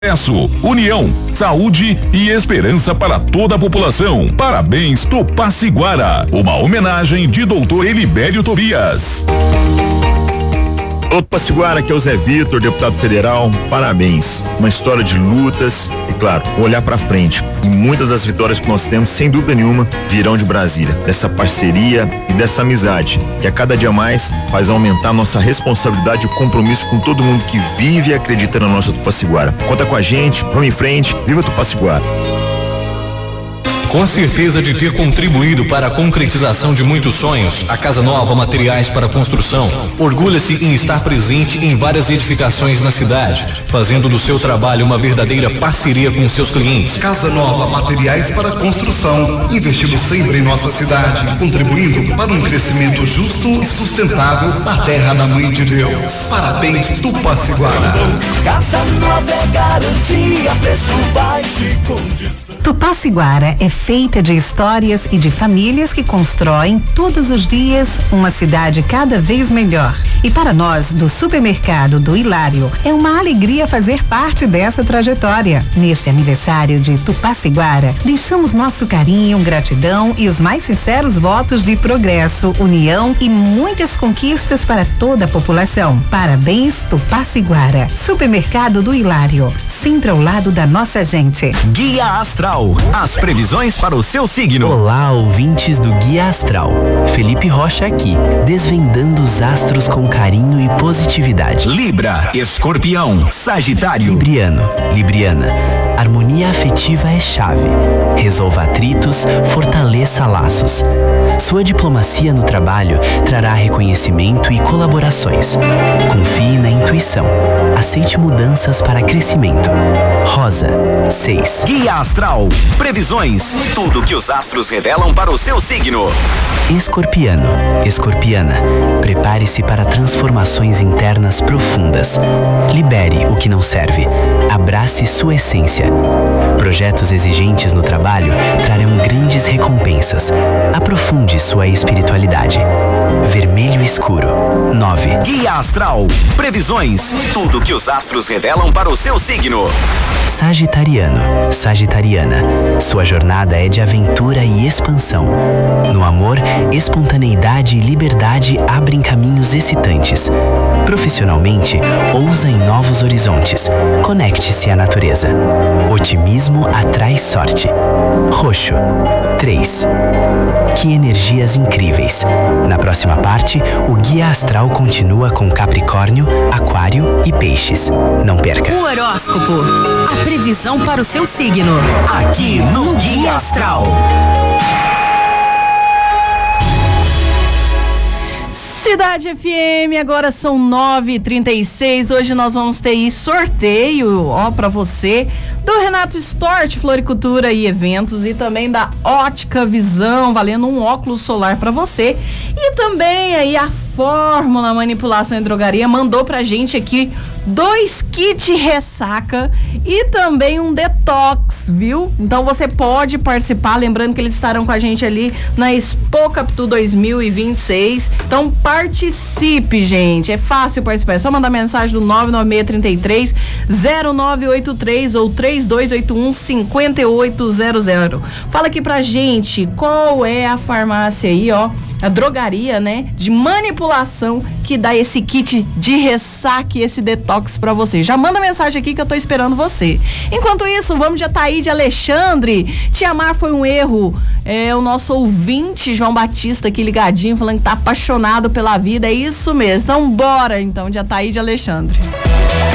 União, saúde e esperança para toda a população. Parabéns, Tupaciguara. Uma homenagem de Dr. Elibério Tobias. Ô Tupaciguara, que é o Zé Vitor, deputado federal, parabéns. Uma história de lutas e, claro, olhar pra frente. E muitas das vitórias que nós temos, sem dúvida nenhuma, virão de Brasília. Dessa parceria e dessa amizade, que a cada dia mais faz aumentar nossa responsabilidade e o compromisso com todo mundo que vive e acredita na nossa Tupaciguara. Conta com a gente, vamos em frente, viva Tupaciguara! Com certeza de ter contribuído para a concretização de muitos sonhos, a Casa Nova Materiais para Construção orgulha-se em estar presente em várias edificações na cidade, fazendo do seu trabalho uma verdadeira parceria com seus clientes. Casa Nova Materiais para Construção, investindo sempre em nossa cidade, contribuindo para um crescimento justo e sustentável da terra da Mãe de Deus. Parabéns, Tupaciguara. Casa Nova é garantia, preço baixo e condição. Tupaciguara é feita de histórias e de famílias que constroem todos os dias uma cidade cada vez melhor. E para nós, do Supermercado do Hilário, é uma alegria fazer parte dessa trajetória. Neste aniversário de Tupaciguara, deixamos nosso carinho, gratidão e os mais sinceros votos de progresso, união e muitas conquistas para toda a população. Parabéns, Tupaciguara. Supermercado do Hilário, sempre ao lado da nossa gente. Guia Astral, as previsões para o seu signo. Olá, ouvintes do Guia Astral. Felipe Rocha aqui, desvendando os astros com carinho e positividade. Libra, Escorpião, Sagitário. Libriana, harmonia afetiva é chave. Resolva atritos, fortaleça laços. Sua diplomacia no trabalho trará reconhecimento e colaborações. Confie na intuição. Aceite mudanças para crescimento. Rosa, 6. Guia Astral, previsões, tudo que os astros revelam para o seu signo. Escorpiano, Escorpiana, prepare-se para transformações internas profundas. Libere o que não serve. Abrace sua essência. Projetos exigentes no trabalho trarão grandes recompensas. Aprofunde sua espiritualidade. Vermelho escuro, 9. Guia Astral, previsões, tudo que os astros revelam para o seu signo. Sagitariano, Sagitariana, sua jornada é de aventura e expansão. No amor, espontaneidade e liberdade abrem caminhos excitantes. Profissionalmente, ousa em novos horizontes. Conecte-se à natureza. Otimismo atrai sorte. Roxo, 3. Que energias incríveis. Na próxima parte, o Guia Astral continua com Capricórnio, Aquário e Peixes. Não perca. O horóscopo, a previsão para o seu signo. Aqui no Guia Astral. Cidade FM, agora são 9h36. Hoje nós vamos ter aí sorteio, pra você, do Renato Stort, Floricultura e Eventos, e também da Ótica Visão, valendo um óculos solar pra você. E também aí a Fórmula Manipulação e Drogaria mandou pra gente aqui 2 kits ressaca e também um detox, viu? Então você pode participar, lembrando que eles estarão com a gente ali na Expo Capitu 2026. Então participe, gente, é fácil participar, é só mandar mensagem do 99633-0983 ou 3281-5800. Fala aqui pra gente qual é a farmácia aí, a drogaria, né, de manipulação que dá esse kit de ressaca e esse detox pra você. Já manda mensagem aqui que eu tô esperando você. Enquanto isso, vamos de Ataíde Alexandre. Te amar foi um erro. O nosso ouvinte João Batista aqui ligadinho, falando que tá apaixonado pela vida. É isso mesmo. Então bora então de Ataíde Alexandre.